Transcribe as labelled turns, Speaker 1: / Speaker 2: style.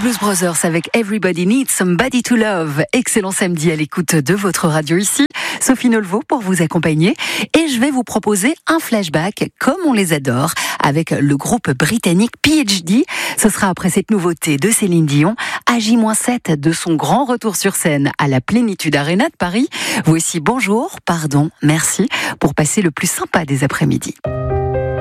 Speaker 1: Blues Brothers avec Everybody Needs Somebody to Love. Excellent samedi à l'écoute de votre radio ici. Sophie Nolvo pour vous accompagner. Et je vais vous proposer un flashback comme on les adore avec le groupe britannique PhD. Ce sera après cette nouveauté de Céline Dion, à J-7 de son grand retour sur scène à la Plénitude Arena de Paris. Voici bonjour, pardon, merci pour passer le plus sympa des après-midi.